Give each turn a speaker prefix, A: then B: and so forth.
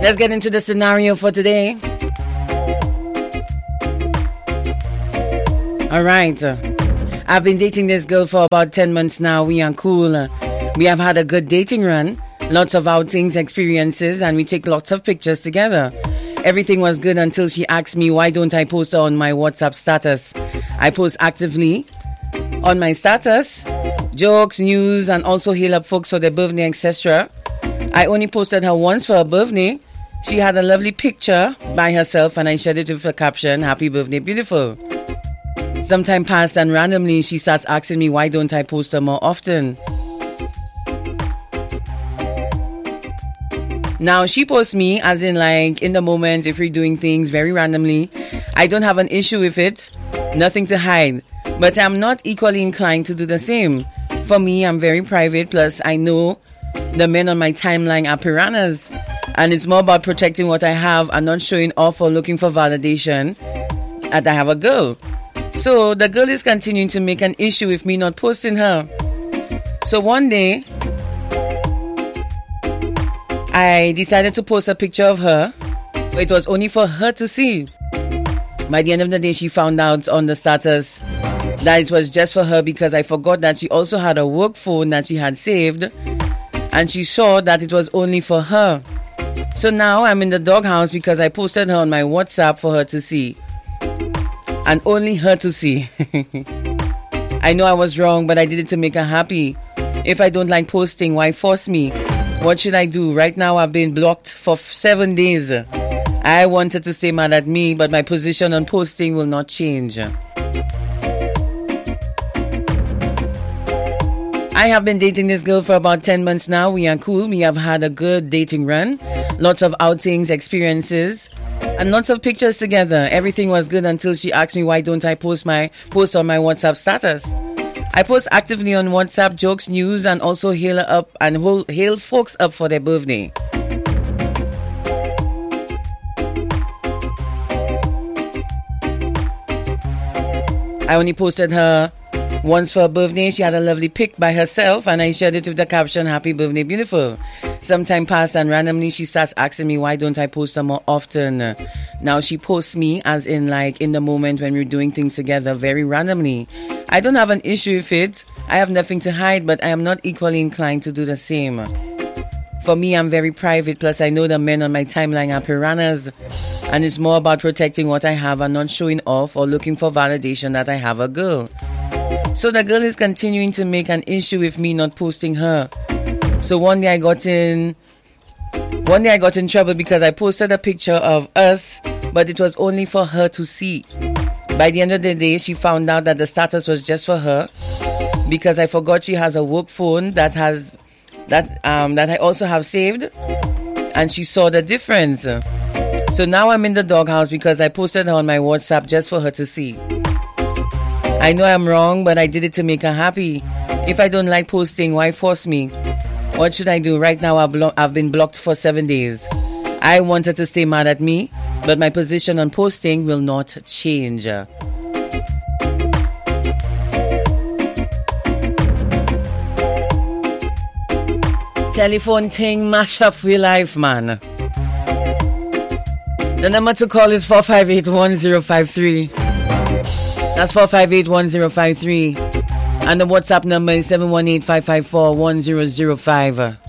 A: Let's get into the scenario for today. All right. I've been dating this girl for about 10 months now. We are cool. We have had a good dating run. Lots of outings, experiences, and we take lots of pictures together. Everything was good until she asked me why don't I post her on my WhatsApp status. I post actively on my status, jokes, news, and also hail up folks for their birthday, etc. I only posted her once for her birthday. She had a lovely picture by herself and I shared it with a caption, "Happy birthday, beautiful." Some time passed and randomly she starts asking me why don't I post her more often. Now she posts me as in like in the moment if we're doing things very randomly. I don't have an issue with it, nothing to hide, but I'm not equally inclined to do the same. For me, I'm very private, plus I know the men on my timeline are piranhas, and it's more about protecting what I have and not showing off or looking for validation that I have a girl. So the girl is continuing to make an issue with me not posting her. So one day, I decided to post a picture of her, but it was only for her to see. By the end of the day, she found out on the status that it was just for her because I forgot that she also had a work phone that she had saved, and she saw that it was only for her. So now I'm in the doghouse because I posted her on my WhatsApp for her to see. And only her to see. I know I was wrong, but I did it to make her happy. If I don't like posting, why force me? What should I do? Right now I've been blocked for 7 days. I wanted to stay mad at me, but my position on posting will not change. I have been dating this girl for about 10 months now. We are cool. We have had a good dating run. Lots of outings, experiences, and lots of pictures together. Everything was good until she asked me why don't I post on my WhatsApp status. I post actively on WhatsApp, jokes, news, and also hail her up and hail folks up for their birthday. I only posted her once for her birthday. She had a lovely pic by herself and I shared it with the caption, "Happy birthday, beautiful." Some time passed and randomly she starts asking me why don't I post her more often. Now she posts me as in like in the moment when we're doing things together very randomly. I don't have an issue with it. I have nothing to hide, but I am not equally inclined to do the same. For me, I'm very private, plus I know the men on my timeline are piranhas, and it's more about protecting what I have and not showing off or looking for validation that I have a girl. So the girl is continuing to make an issue with me not posting her. So one day I got in trouble because I posted a picture of us, but it was only for her to see. By the end of the day, she found out that the status was just for her because I forgot she has a work phone that I also have saved, and she saw the difference. So now I'm in the doghouse because I posted her on my WhatsApp just for her to see. I know I'm wrong, but I did it to make her happy. If I don't like posting, why force me? What should I do? Right now I've been blocked for 7 days. I wanted to stay mad at me, but my position on posting will not change. Telephone thing mash up real life, man. The number to call is 458-1053. That's 458-1053. And the WhatsApp number is 718-554-1005.